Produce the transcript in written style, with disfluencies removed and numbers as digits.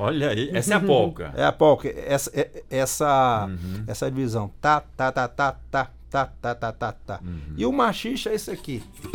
Olha aí, essa é a polca. É a polca. Essa divisão. Tá, tá, tá, tá, tá, tá, tá, tá, tá, tá. E o machixe é esse aqui.